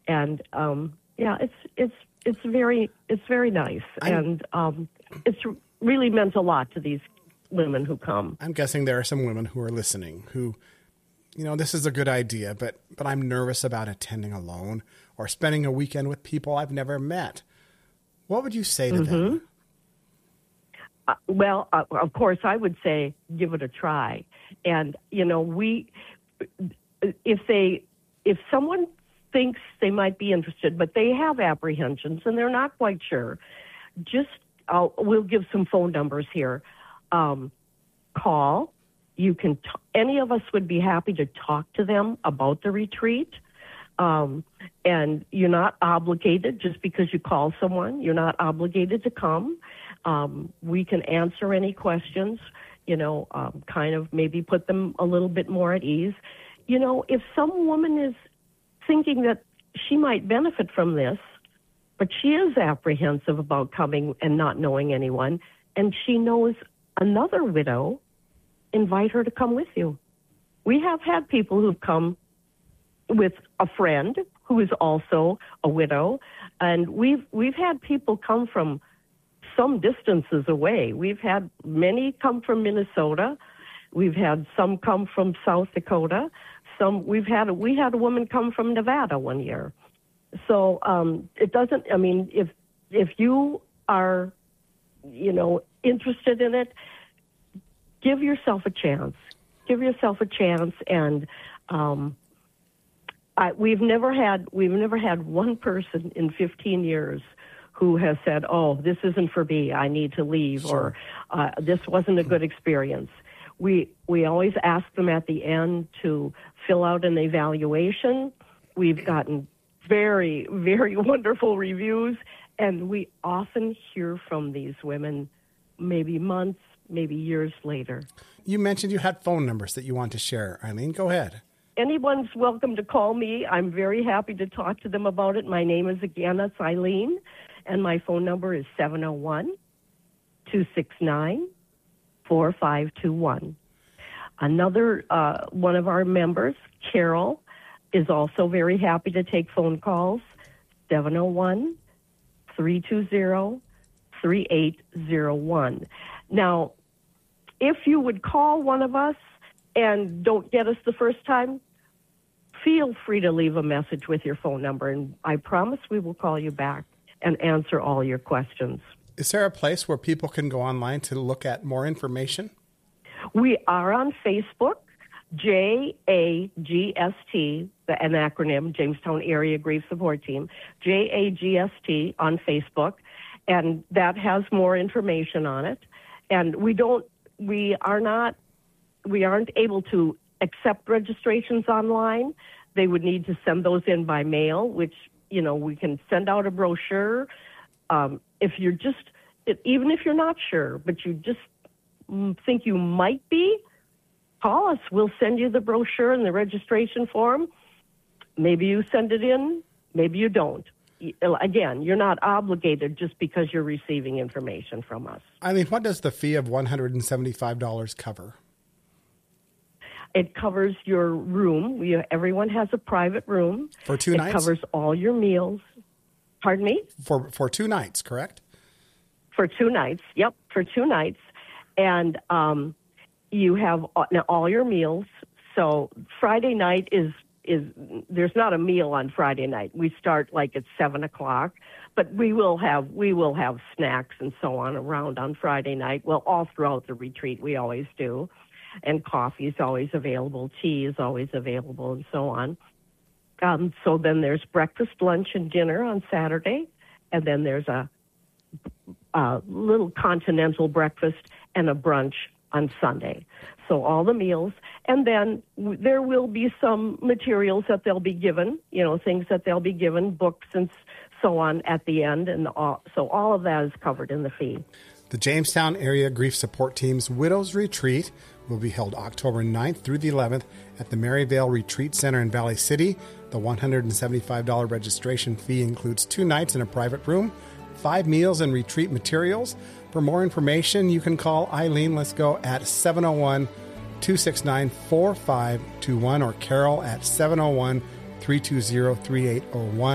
And it's very nice, and it's really meant a lot to these women who come. I'm guessing there are some women who are listening who, this is a good idea, but I'm nervous about attending alone or spending a weekend with people I've never met. What would you say to them? Well, of course, I would say give it a try. And, if someone thinks they might be interested, but they have apprehensions and they're not quite sure, we'll give some phone numbers here. Call. You can. Any of us would be happy to talk to them about the retreat. And you're not obligated just because you call someone. You're not obligated to come. We can answer any questions. Kind of maybe put them a little bit more at ease. If some woman is thinking that she might benefit from this, but she is apprehensive about coming and not knowing anyone, and she knows another widow, invite her to come with you. We have had people who've come with a friend who is also a widow, and we've had people come from some distances away. We've had many come from Minnesota. We've had some come from South Dakota. We had a woman come from Nevada one year. So it doesn't. I mean, if you are, interested in it, give yourself a chance. Give yourself a chance, and we've never had one person in 15 years who has said, "Oh, this isn't for me. I need to leave," Sure. or "This wasn't a good experience." We always ask them at the end to fill out an evaluation. We've gotten very, very wonderful reviews, and we often hear from these women maybe months, maybe years later. You mentioned you had phone numbers that you want to share. Eileen, go ahead. Anyone's welcome to call me. I'm very happy to talk to them about it. My name is, again, it's Eileen, and my phone number is 701-269-4521. Another one of our members, Carol, is also very happy to take phone calls, 701-320-3801. Now, if you would call one of us and don't get us the first time, feel free to leave a message with your phone number, and I promise we will call you back and answer all your questions. Is there a place where people can go online to look at more information? We are on Facebook, JAGST, an acronym, Jamestown Area Grief Support Team, JAGST on Facebook, and that has more information on it. And we aren't able to accept registrations online. They would need to send those in by mail, which, we can send out a brochure. Even if you're not sure, but you just think you might be, call us. We'll send you the brochure and the registration form. Maybe you send it in, maybe you don't. Again, you're not obligated just because you're receiving information from us. Eileen, what does the fee of $175 cover? It covers your room. Everyone has a private room. For 2 nights? It covers all your meals. Pardon me? For 2 nights, correct? For 2 nights. Yep, for 2 nights. And you have all your meals. So Friday night is there's not a meal on Friday night. We start at 7:00, but we will have snacks and so on on Friday night. Well, all throughout the retreat we always do, and coffee is always available, tea is always available, and so on. So then there's breakfast, lunch, and dinner on Saturday, and then there's a little continental breakfast and a brunch on Sunday. So all the meals. And then there will be some materials that they'll be given, things that they'll be given, books and so on at the end. And so all of that is covered in the fee. The Jamestown Area Grief Support Team's Widows Retreat will be held October 9th through the 11th at the Maryvale Retreat Center in Valley City. The $175 registration fee includes 2 nights in a private room, 5 meals and retreat materials. For more information, you can call Eileen Lisco at 701-269-4521 or Carol at 701-320-3801.